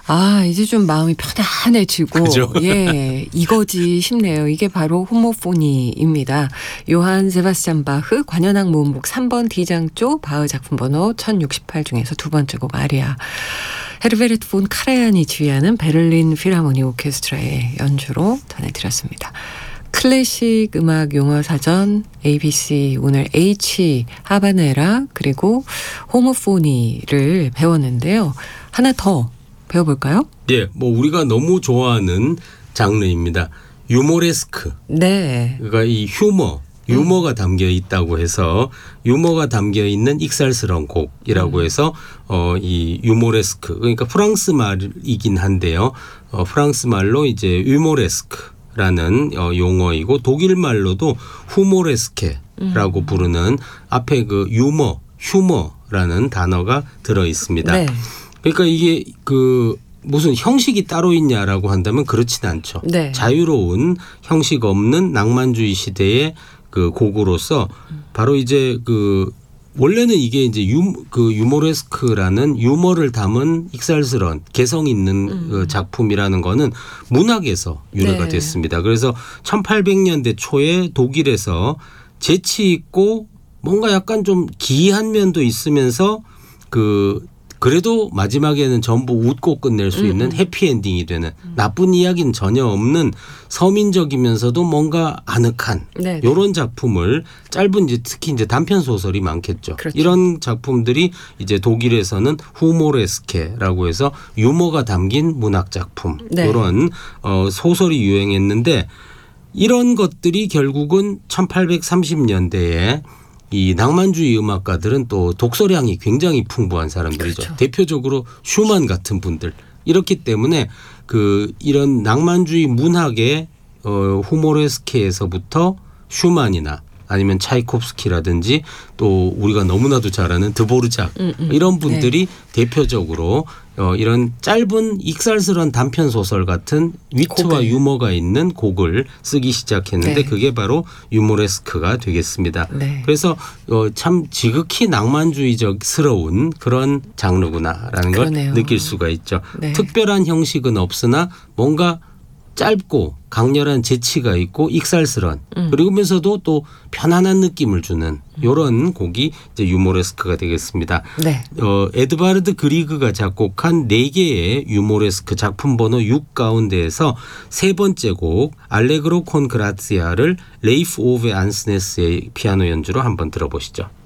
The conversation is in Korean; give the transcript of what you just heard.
아, 이제 좀 마음이 편안해지고 그죠? 예, 이거지 싶네요. 이게 바로 호모포니입니다. 요한 세바스찬 바흐 관현악 모음곡 3번 D장조 바흐 작품 번호 1068 중에서 두 번째 곡 아리아. 헤르베르트 폰 카라얀이 지휘하는 베를린 필하모니 오케스트라의 연주로 전해드렸습니다. 클래식 음악 용어 사전 ABC 오늘 H 하바네라 그리고 호모포니를 배웠는데요. 하나 더 배워볼까요? 예, 뭐 우리가 너무 좋아하는 장르입니다. 유모레스크. 네. 그러니까 이 유머가 담겨 있다고 해서 유머가 담겨 있는 익살스러운 곡이라고 해서 이 유모레스크. 그러니까 프랑스 말이긴 한데요. 프랑스 말로 이제 유모레스크라는 용어이고 독일 말로도 후모레스케라고 부르는 앞에 그 휴머라는 단어가 들어 있습니다. 네. 그러니까 이게 그 무슨 형식이 따로 있냐라고 한다면 그렇진 않죠. 네. 자유로운 형식 없는 낭만주의 시대의 그 곡으로서 바로 이제 그 원래는 이게 이제 유모레스크라는 유머를 담은 익살스러운 개성 있는 그 작품이라는 거는 문학에서 유래가 네. 됐습니다. 그래서 1800년대 초에 독일에서 재치 있고 뭔가 약간 좀 기이한 면도 있으면서 그래도 마지막에는 전부 웃고 끝낼 수 있는 해피엔딩이 되는 나쁜 이야기는 전혀 없는 서민적이면서도 뭔가 아늑한 네. 이런 작품을 짧은 이제 특히 이제 단편 소설이 많겠죠. 그렇죠. 이런 작품들이 이제 독일에서는 후모레스케라고 해서 유머가 담긴 문학 작품 네. 이런 소설이 유행했는데 이런 것들이 결국은 1830년대에 이 낭만주의 음악가들은 또 독서량이 굉장히 풍부한 사람들이죠. 그렇죠. 대표적으로 슈만 같은 분들. 이렇기 때문에 이런 낭만주의 문학의 후모레스케에서부터 슈만이나 아니면 차이콥스키라든지 또 우리가 너무나도 잘 아는 드보르작 이런 분들이 대표적으로 이런 짧은 익살스러운 단편 소설 같은 위트와 유머가 있는 곡을 쓰기 시작했는데 네. 그게 바로 유모레스크가 되겠습니다. 네. 그래서 참 지극히 낭만주의적스러운 그런 장르구나라는 그러네요. 걸 느낄 수가 있죠. 네. 특별한 형식은 없으나 뭔가 짧고 강렬한 재치가 있고 익살스런 그러면서도 또 편안한 느낌을 주는 이런 곡이 이제 유모레스크가 되겠습니다. 네. 에드바르드 그리그가 작곡한 4개의 유모레스크 작품 번호 6 가운데에서 세 번째 곡 알레그로 콘 그라치아를 레이프 오베 안스네스의 피아노 연주로 한번 들어보시죠.